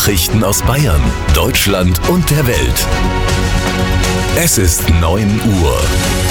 Nachrichten aus Bayern, Deutschland und der Welt. Es ist 9 Uhr.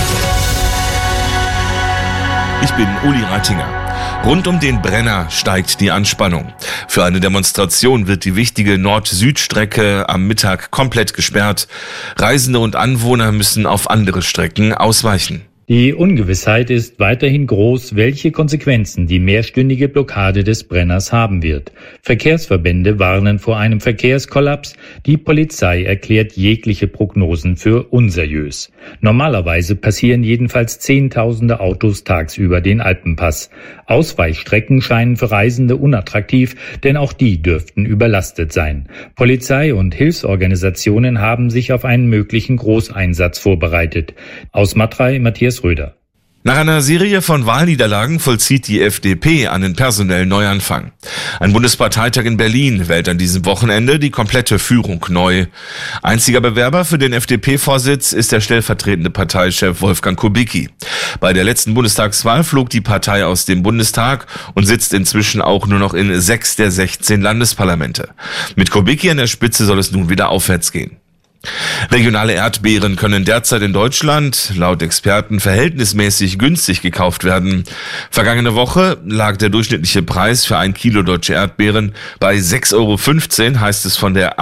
Ich bin Uli Reitinger. Rund um den Brenner steigt die Anspannung. Für eine Demonstration wird die wichtige Nord-Süd-Strecke am Mittag komplett gesperrt. Reisende und Anwohner müssen auf andere Strecken ausweichen. Die Ungewissheit ist weiterhin groß, welche Konsequenzen die mehrstündige Blockade des Brenners haben wird. Verkehrsverbände warnen vor einem Verkehrskollaps. Die Polizei erklärt jegliche Prognosen für unseriös. Normalerweise passieren jedenfalls Zehntausende Autos tagsüber den Alpenpass. Ausweichstrecken scheinen für Reisende unattraktiv, denn auch die dürften überlastet sein. Polizei und Hilfsorganisationen haben sich auf einen möglichen Großeinsatz vorbereitet. Aus Matrei, Matthias Röder. Nach einer Serie von Wahlniederlagen vollzieht die FDP einen personellen Neuanfang. Ein Bundesparteitag in Berlin wählt an diesem Wochenende die komplette Führung neu. Einziger Bewerber für den FDP-Vorsitz ist der stellvertretende Parteichef Wolfgang Kubicki. Bei der letzten Bundestagswahl flog die Partei aus dem Bundestag und sitzt inzwischen auch nur noch in 6 der 16 Landesparlamente. Mit Kubicki an der Spitze soll es nun wieder aufwärts gehen. Regionale Erdbeeren können derzeit in Deutschland laut Experten verhältnismäßig günstig gekauft werden. Vergangene Woche lag der durchschnittliche Preis für 1 Kilo deutsche Erdbeeren bei 6,15 €, heißt es von der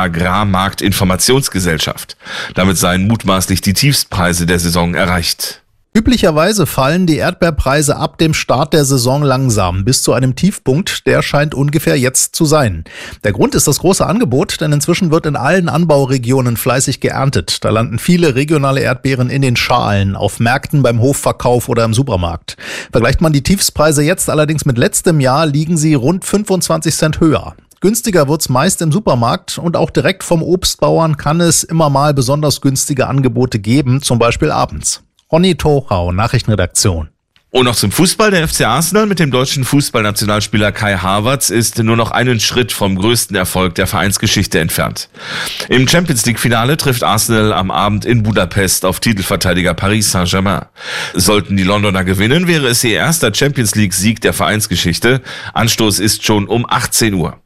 Agrarmarktinformationsgesellschaft. Damit seien mutmaßlich die Tiefstpreise der Saison erreicht. Üblicherweise fallen die Erdbeerpreise ab dem Start der Saison langsam bis zu einem Tiefpunkt, der scheint ungefähr jetzt zu sein. Der Grund ist das große Angebot, denn inzwischen wird in allen Anbauregionen fleißig geerntet. Da landen viele regionale Erdbeeren in den Schalen, auf Märkten, beim Hofverkauf oder im Supermarkt. Vergleicht man die Tiefstpreise jetzt allerdings mit letztem Jahr, liegen sie rund 25 Cent höher. Günstiger wird's meist im Supermarkt und auch direkt vom Obstbauern kann es immer mal besonders günstige Angebote geben, zum Beispiel abends. Ronny Tochau, Nachrichtenredaktion. Und noch zum Fußball. Der FC Arsenal mit dem deutschen Fußballnationalspieler Kai Havertz ist nur noch einen Schritt vom größten Erfolg der Vereinsgeschichte entfernt. Im Champions-League-Finale trifft Arsenal am Abend in Budapest auf Titelverteidiger Paris Saint-Germain. Sollten die Londoner gewinnen, wäre es ihr erster Champions-League-Sieg der Vereinsgeschichte. Anstoß ist schon um 18 Uhr.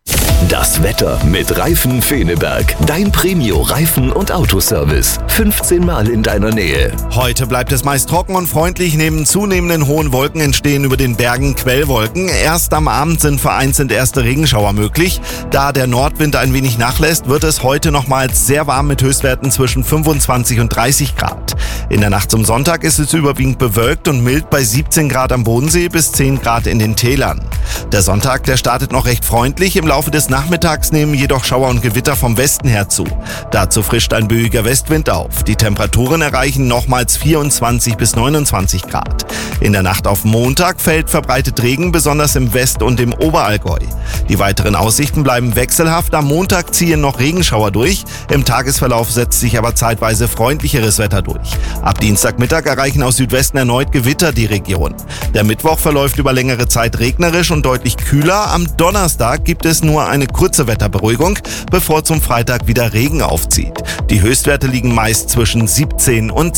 Das Wetter mit Reifen Feneberg. Dein Premio-Reifen- und Autoservice. 15 Mal in deiner Nähe. Heute bleibt es meist trocken und freundlich. Neben zunehmenden hohen Wolken entstehen über den Bergen Quellwolken. Erst am Abend sind vereinzelt erste Regenschauer möglich. Da der Nordwind ein wenig nachlässt, wird es heute nochmals sehr warm mit Höchstwerten zwischen 25 und 30 Grad. In der Nacht zum Sonntag ist es überwiegend bewölkt und mild bei 17 Grad am Bodensee bis 10 Grad in den Tälern. Der Sonntag, der startet noch recht freundlich. Im Laufe des Nachmittags nehmen jedoch Schauer und Gewitter vom Westen her zu. Dazu frischt ein böiger Westwind auf. Die Temperaturen erreichen nochmals 24 bis 29 Grad. In der Nacht auf Montag fällt verbreitet Regen, besonders im West- und im Oberallgäu. Die weiteren Aussichten bleiben wechselhaft. Am Montag ziehen noch Regenschauer durch. Im Tagesverlauf setzt sich aber zeitweise freundlicheres Wetter durch. Ab Dienstagmittag erreichen aus Südwesten erneut Gewitter die Region. Der Mittwoch verläuft über längere Zeit regnerisch und deutlich kühler. Am Donnerstag gibt es nur eine kurze Wetterberuhigung, bevor zum Freitag wieder Regen aufzieht. Die Höchstwerte liegen meist zwischen 17 und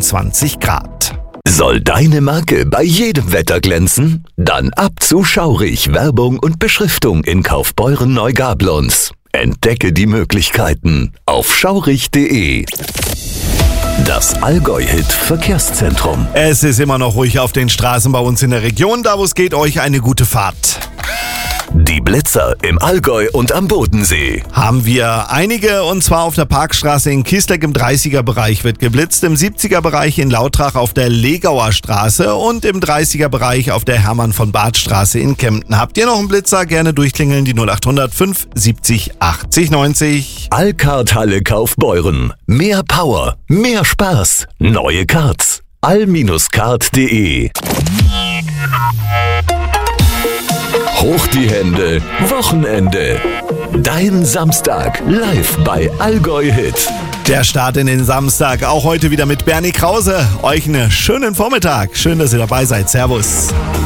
22 Grad. Soll deine Marke bei jedem Wetter glänzen? Dann ab zu Schaurich. Werbung und Beschriftung in Kaufbeuren Neugablons. Entdecke die Möglichkeiten auf schaurich.de. Das Allgäu-Hit Verkehrszentrum. Es ist immer noch ruhig auf den Straßen bei uns in der Region. Da wo es geht, euch eine gute Fahrt. Die Blitzer im Allgäu und am Bodensee. Haben wir einige, und zwar auf der Parkstraße in Kiesleck im 30er-Bereich wird geblitzt, im 70er-Bereich in Lautrach auf der Legauer Straße und im 30er-Bereich auf der Hermann-von-Bart-Straße in Kempten. Habt ihr noch einen Blitzer? Gerne durchklingeln, die 0800 570 80 90. Allkart-Halle Kaufbeuren. Mehr Power, mehr Spaß, neue Karts. all-kart.de. Hoch die Hände, Wochenende. Dein Samstag live bei Allgäu Hit. Der Start in den Samstag, auch heute wieder mit Bernie Krause. Euch einen schönen Vormittag. Schön, dass ihr dabei seid. Servus.